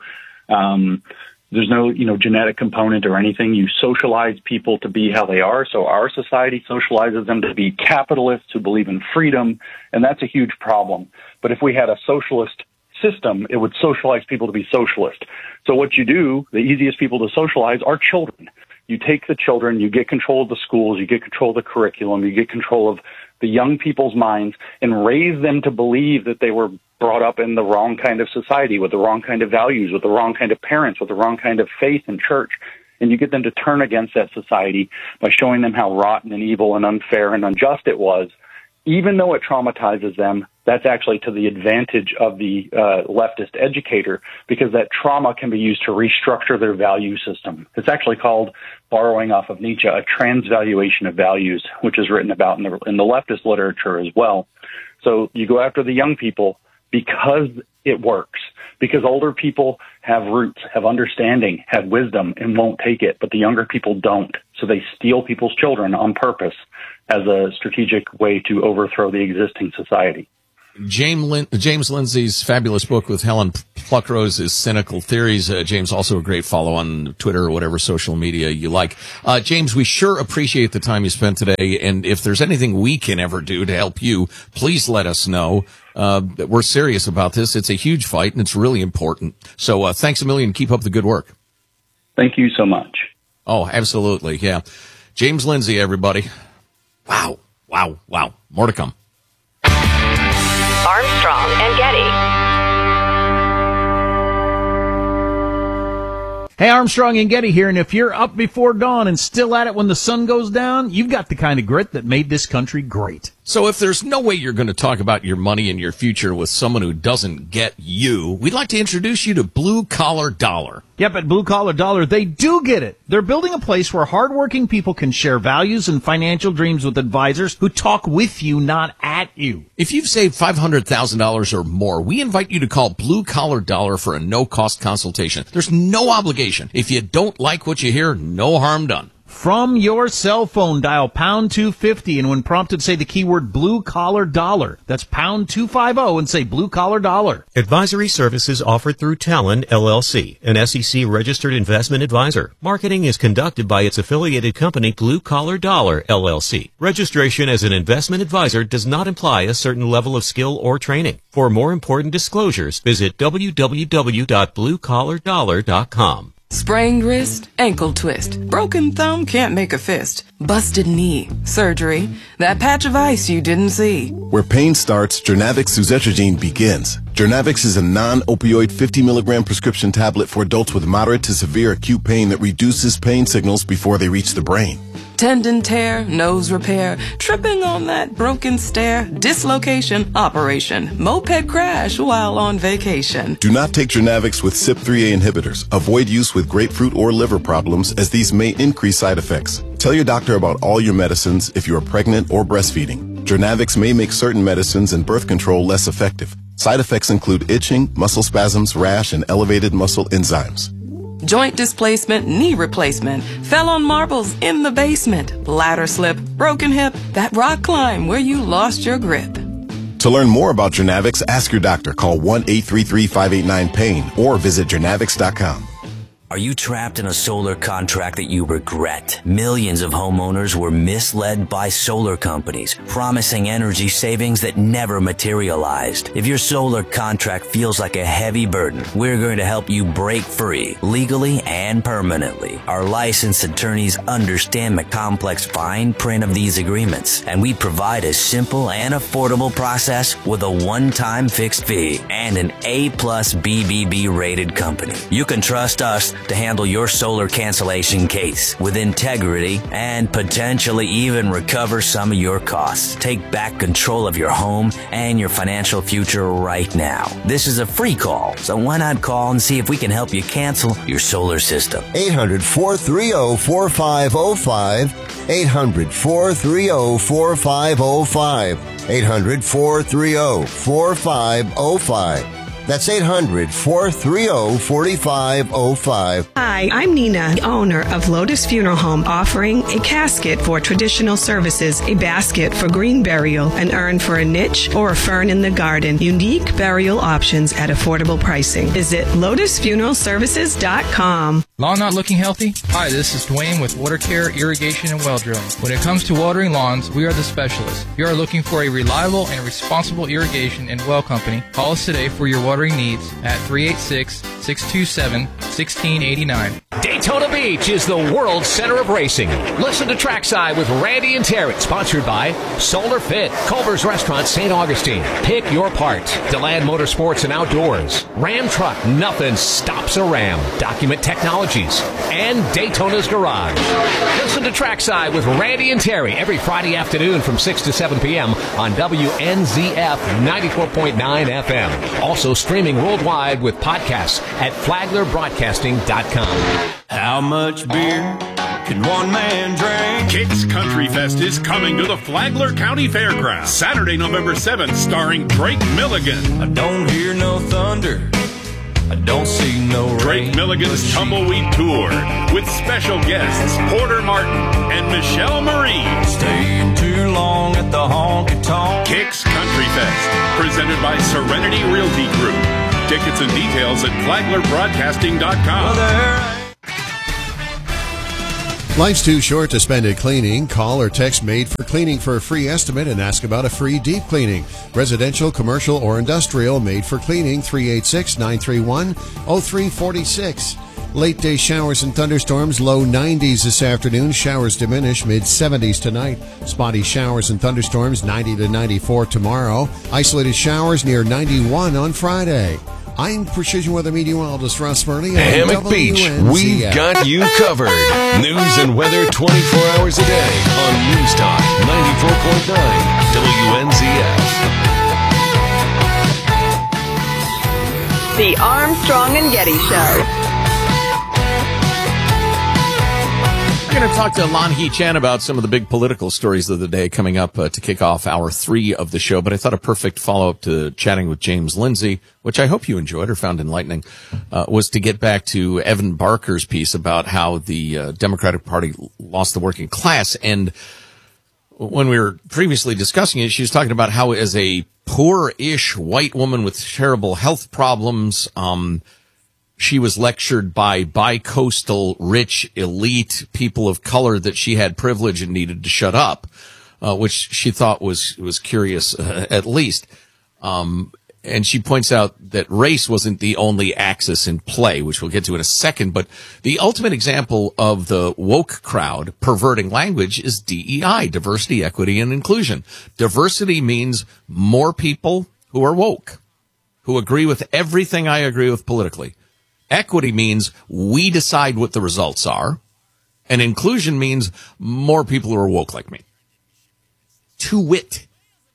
genetic component or anything. You socialize people to be how they are. So our society socializes them to be capitalists who believe in freedom, and that's a huge problem. But if we had a socialist system, it would socialize people to be socialist. So what you do, the easiest people to socialize are children. You take the children, you get control of the schools, you get control of the curriculum, you get control of the young people's minds and raise them to believe that they were brought up in the wrong kind of society, with the wrong kind of values, with the wrong kind of parents, with the wrong kind of faith and church. And you get them to turn against that society by showing them how rotten and evil and unfair and unjust it was. Even though it traumatizes them, that's actually to the advantage of the leftist educator, because that trauma can be used to restructure their value system. It's actually called, borrowing off of Nietzsche, a transvaluation of values, which is written about in the leftist literature as well. So you go after the young people because it works, because older people have roots, have understanding, have wisdom, and won't take it, but the younger people don't. So they steal people's children on purpose as a strategic way to overthrow the existing society. James Lindsay's fabulous book with Helen Pluckrose is Cynical Theories. James, also a great follow on Twitter or whatever social media you like. James, we sure appreciate the time you spent today, and if there's anything we can ever do to help you, please let us know. We're serious about this. It's a huge fight, and it's really important. So thanks a million. Keep up the good work. Thank you so much. Oh, absolutely, yeah. James Lindsay, everybody. Wow. More to come. Armstrong and Getty. Hey, Armstrong and Getty here, and if you're up before dawn and still at it when the sun goes down, you've got the kind of grit that made this country great. So if there's no way you're going to talk about your money and your future with someone who doesn't get you, we'd like to introduce you to Blue Collar Dollar. Yep, at Blue Collar Dollar, they do get it. They're building a place where hardworking people can share values and financial dreams with advisors who talk with you, not at you. If you've saved $500,000 or more, we invite you to call Blue Collar Dollar for a no-cost consultation. There's no obligation. If you don't like what you hear, no harm done. From your cell phone, dial pound 250, and when prompted, say the keyword Blue Collar Dollar. That's pound 250 and say Blue Collar Dollar. Advisory services offered through Talon, LLC, an SEC-registered investment advisor. Marketing is conducted by its affiliated company, Blue Collar Dollar, LLC. Registration as an investment advisor does not imply a certain level of skill or training. For more important disclosures, visit www.bluecollardollar.com. Sprained wrist, ankle twist, broken thumb, can't make a fist, busted knee, surgery, that patch of ice you didn't see. Where pain starts, Journavx suzetrigine begins. Journavx is a non-opioid 50 milligram prescription tablet for adults with moderate to severe acute pain that reduces pain signals before they reach the brain. Tendon tear, nose repair, tripping on that broken stair, dislocation, operation, moped crash while on vacation. Do not take Journavx with CYP3A inhibitors. Avoid use with grapefruit or liver problems, as these may increase side effects. Tell your doctor about all your medicines if you are pregnant or breastfeeding. Journavx may make certain medicines and birth control less effective. Side effects include itching, muscle spasms, rash, and elevated muscle enzymes. Joint displacement, knee replacement, fell on marbles in the basement, ladder slip, broken hip, that rock climb where you lost your grip. To learn more about Journavx, ask your doctor. Call 1-833-589-PAIN or visit journavx.com. Are you trapped in a solar contract that you regret? Millions of homeowners were misled by solar companies, promising energy savings that never materialized. If your solar contract feels like a heavy burden, we're going to help you break free, legally and permanently. Our licensed attorneys understand the complex fine print of these agreements, and we provide a simple and affordable process with a one-time fixed fee and an A+ BBB rated company. You can trust us to handle your solar cancellation case with integrity and potentially even recover some of your costs. Take back control of your home and your financial future right now. This is a free call, so why not call and see if we can help you cancel your solar system. 800-430-4505. 800-430-4505. 800-430-4505. That's 800-430-4505. Hi, I'm Nina, owner of Lotus Funeral Home, offering a casket for traditional services, a basket for green burial, an urn for a niche, or a fern in the garden. Unique burial options at affordable pricing. Visit lotusfuneralservices.com. Lawn not looking healthy? Hi, this is Dwayne with Water Care, Irrigation, and Well Drilling. When it comes to watering lawns, we are the specialists. If you are looking for a reliable and responsible irrigation and well company, call us today for your watering needs at 386-627-1689. Daytona Beach is the world center of racing. Listen to Trackside with Randy and Terry, sponsored by Solar Fit, Culver's Restaurant, St. Augustine, Pick Your Parts, DeLand Motorsports and Outdoors, Ram Truck, nothing stops a Ram, Document Technologies, and Daytona's Garage. Listen to Trackside with Randy and Terry every Friday afternoon from 6 to 7 p.m. on WNZF 94.9 FM. Also streaming worldwide with podcasts at FlaglerBroadcasting.com. How much beer can one man drink? Kicks Country Fest is coming to the Flagler County Fairgrounds Saturday, November 7th, starring Drake Milligan. I don't hear no thunder. I don't see no rain. Drake Milligan's Tumbleweed Tour with special guests Porter Martin and Michelle Marie. Staying too long at the honky tonk. Kicks Country Fest, presented by Serenity Realty Group. Tickets and details at FlaglerBroadcasting.com. Life's too short to spend it cleaning. Call or text Made for Cleaning for a free estimate and ask about a free deep cleaning. Residential, commercial, or industrial, Made for Cleaning, 386-931-0346. Late day showers and thunderstorms, low 90s this afternoon. Showers diminish, mid 70s tonight. Spotty showers and thunderstorms, 90 to 94 tomorrow. Isolated showers near 91 on Friday. I'm Precision Weather Meteorologist Ross Burney. Hammock Beach, we've got you covered. News and weather 24 hours a day on News Talk 94.9 WNZF. The Armstrong and Getty Show. We're going to talk to Lan Hee Chan about some of the big political stories of the day coming up to kick off hour 3 of the show. But I thought a perfect follow-up to chatting with James Lindsay, which I hope you enjoyed or found enlightening, was to get back to Evan Barker's piece about how the Democratic Party lost the working class. And when we were previously discussing it, she was talking about how as a poor-ish white woman with terrible health problems, she was lectured by bi-coastal, rich, elite people of color that she had privilege and needed to shut up, which she thought was curious, at least. And she points out that race wasn't the only axis in play, which we'll get to in a second. But the ultimate example of the woke crowd perverting language is DEI, diversity, equity, and inclusion. Diversity means more people who are woke, who agree with everything I agree with politically. Equity means we decide what the results are, and inclusion means more people who are woke like me. To wit.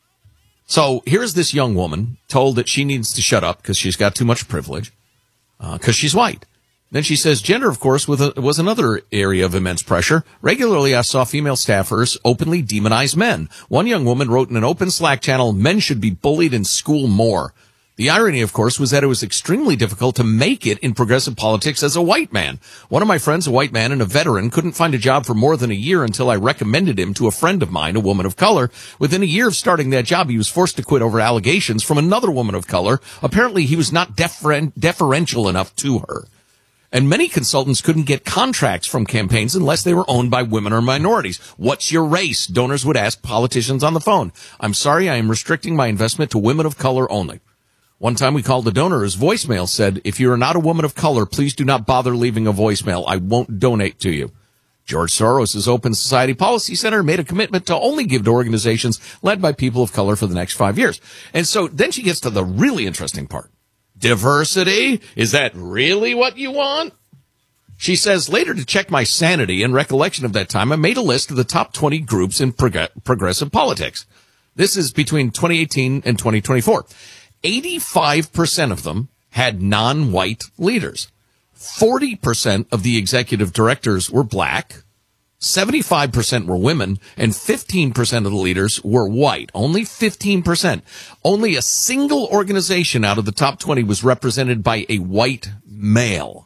So here's this young woman told that she needs to shut up because she's got too much privilege, because she's white. Then she says gender, of course, was another area of immense pressure. Regularly, I saw female staffers openly demonize men. One young woman wrote in an open Slack channel, men should be bullied in school more. The irony, of course, was that it was extremely difficult to make it in progressive politics as a white man. One of my friends, a white man and a veteran, couldn't find a job for more than a year until I recommended him to a friend of mine, a woman of color. Within a year of starting that job, he was forced to quit over allegations from another woman of color. Apparently, he was not deferential enough to her. And many consultants couldn't get contracts from campaigns unless they were owned by women or minorities. What's your race? Donors would ask politicians on the phone. I'm sorry, I am restricting my investment to women of color only. One time we called a donor. His voicemail said, if you are not a woman of color, please do not bother leaving a voicemail. I won't donate to you. George Soros' Open Society Policy Center made a commitment to only give to organizations led by people of color for the next 5 years. And so then she gets to the really interesting part. Diversity? Is that really what you want? She says, later to check my sanity and recollection of that time, I made a list of the top 20 groups in progressive politics. This is between 2018 and 2024. 85% of them had non-white leaders. 40% of the executive directors were black. 75% were women, and 15% of the leaders were white. Only 15%. Only a single organization out of the top 20 was represented by a white male.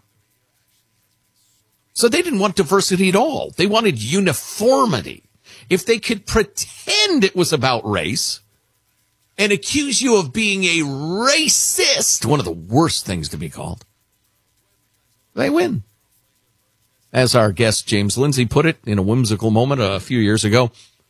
So they didn't want diversity at all. They wanted uniformity. If they could pretend it was about race and accuse you of being a racist, one of the worst things to be called, they win. as our guest James Lindsay put it in a whimsical moment a few years ago,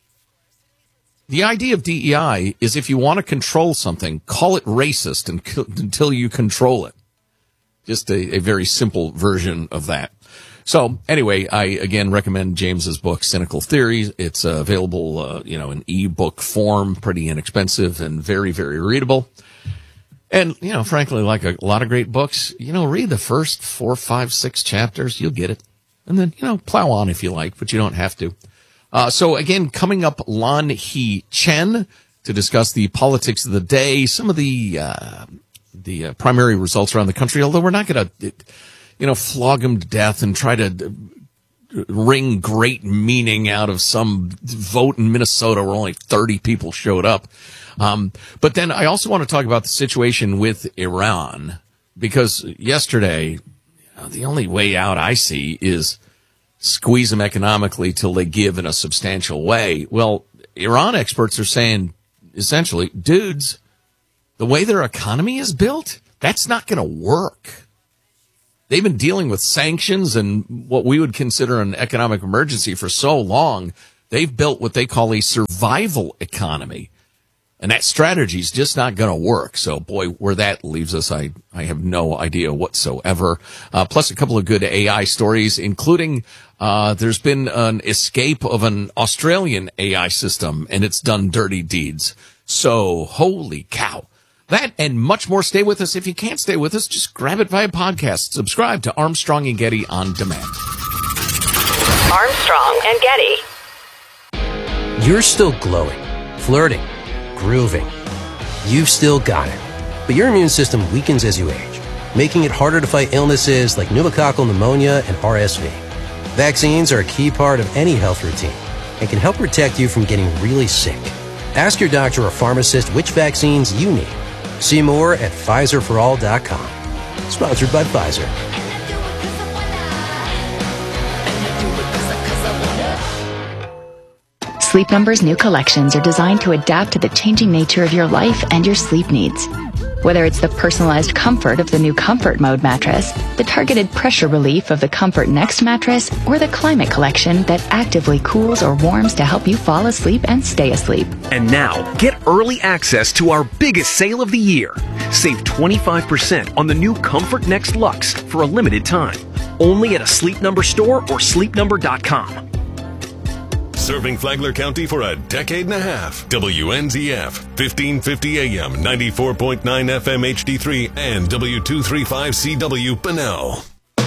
the idea of DEI is if you want to control something, call it racist until you control it. Just a very simple version of that. So anyway, I again recommend James's book, Cynical Theories. It's available, in ebook form, pretty inexpensive and very, very readable. And, frankly, like a lot of great books, read the first 4, 5, 6 chapters. You'll get it. And then, plow on if you like, but you don't have to. So again, coming up, Lan Hee Chen to discuss the politics of the day, some of the primary results around the country, although we're not going to, flog them to death and try to wring great meaning out of some vote in Minnesota where only 30 people showed up. But then I also want to talk about the situation with Iran, because yesterday, the only way out I see is squeeze them economically till they give in a substantial way. Well, Iran experts are saying, essentially, dudes, the way their economy is built, that's not going to work. They've been dealing with sanctions and what we would consider an economic emergency for so long. They've built what they call a survival economy. And that strategy is just not going to work. So, boy, where that leaves us, I have no idea whatsoever. Plus a couple of good AI stories, including there's been an escape of an Australian AI system, and it's done dirty deeds. So, holy cow. That and much more. Stay with us. If you can't stay with us, just grab it via podcast. Subscribe to Armstrong and Getty on demand. Armstrong and Getty. You're still glowing, flirting, grooving. You've still got it. But your immune system weakens as you age, making it harder to fight illnesses like pneumococcal pneumonia and RSV. Vaccines are a key part of any health routine and can help protect you from getting really sick. Ask your doctor or pharmacist which vaccines you need. See more at PfizerForAll.com. Sponsored by Pfizer. Sleep Number's new collections are designed to adapt to the changing nature of your life and your sleep needs. Whether it's the personalized comfort of the new Comfort Mode mattress, the targeted pressure relief of the Comfort Next mattress, or the Climate Collection that actively cools or warms to help you fall asleep and stay asleep. And now, get early access to our biggest sale of the year. Save 25% on the new Comfort Next Luxe for a limited time. Only at a Sleep Number store or sleepnumber.com. Serving Flagler County for a decade and a half. WNZF, 1550 AM, 94.9 FM HD3, and W235CW Bunnell.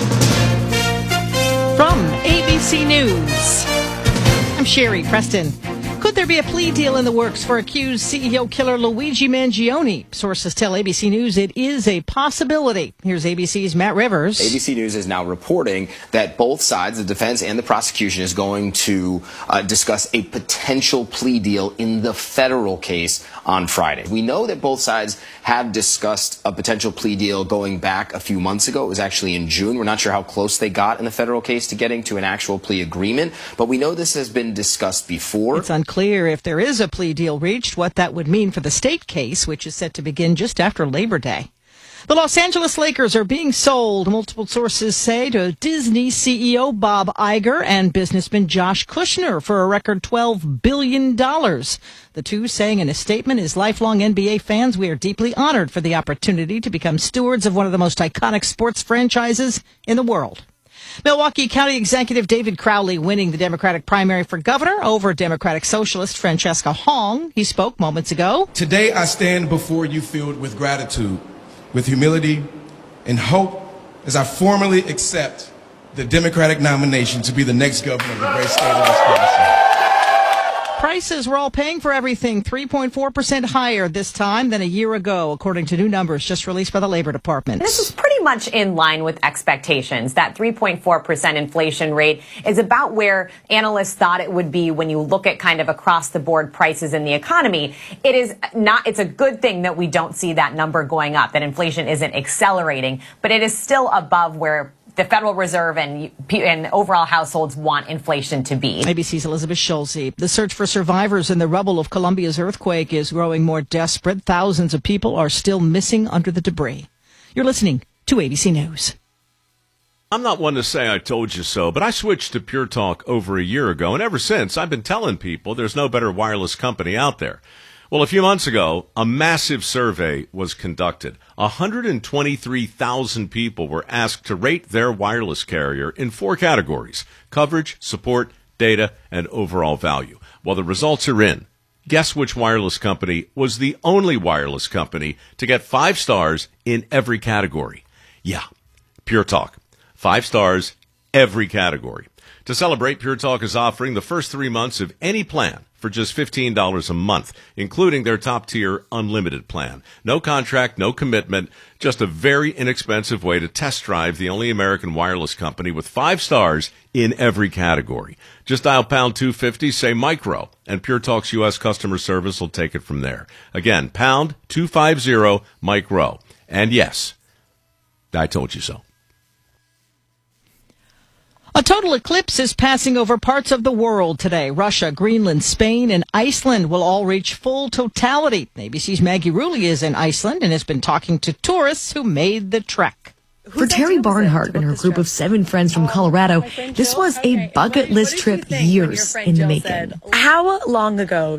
From ABC News, I'm Sherry Preston. Could there be a plea deal in the works for accused CEO killer Luigi Mangione? Sources tell ABC News it is a possibility. Here's ABC's Matt Rivers. ABC News is now reporting that both sides, the defense and the prosecution, is going to discuss a potential plea deal in the federal case on Friday. We know that both sides have discussed a potential plea deal going back a few months ago. It was actually in June. We're not sure how close they got in the federal case to getting to an actual plea agreement, but we know this has been discussed before. It's unclear if there is a plea deal reached, what that would mean for the state case, which is set to begin just after Labor Day. The Los Angeles Lakers are being sold, multiple sources say, to Disney CEO Bob Iger and businessman Josh Kushner for a record $12 billion. The two saying in a statement, as lifelong NBA fans, we are deeply honored for the opportunity to become stewards of one of the most iconic sports franchises in the world. Milwaukee County Executive David Crowley winning the Democratic primary for governor over Democratic Socialist Francesca Hong. He spoke moments ago. Today I stand before you filled with gratitude, with humility and hope as I formally accept the Democratic nomination to be the next governor of the great state of Wisconsin. Prices, we're all paying for everything, 3.4% higher this time than a year ago, according to new numbers just released by the Labor Department. This is pretty much in line with expectations. That 3.4% inflation rate is about where analysts thought it would be when you look at kind of across the board prices in the economy. It is not, it's a good thing that we don't see that number going up, that inflation isn't accelerating, but it is still above where the Federal Reserve and overall households want inflation to be. ABC's Elizabeth Schulze. The search for survivors in the rubble of Colombia's earthquake is growing more desperate. Thousands of people are still missing under the debris. You're listening to ABC News. I'm not one to say I told you so, but I switched to Pure Talk over a year ago, and ever since I've been telling people there's no better wireless company out there. Well, a few months ago, a massive survey was conducted. 123,000 people were asked to rate their wireless carrier in 4 categories: coverage, support, data, and overall value. Well, the results are in. Guess which wireless company was the only wireless company to get 5 stars in every category? Yeah, Pure Talk. 5 stars, every category. To celebrate, Pure Talk is offering the first 3 months of any plan for just $15 a month, including their top-tier unlimited plan. No contract, no commitment, just a very inexpensive way to test drive the only American wireless company with 5 stars in every category. Just dial pound 250, say micro, and Pure Talk's U.S. customer service will take it from there. Again, pound 250 micro. And yes, I told you so. A total eclipse is passing over parts of the world today. Russia, Greenland, Spain, and Iceland will all reach full totality. ABC's Maggie Rulli is in Iceland and has been talking to tourists who made the trek. For Terry Barnhart and her group of 7 friends from Colorado, this was a bucket list trip years in the making. How long ago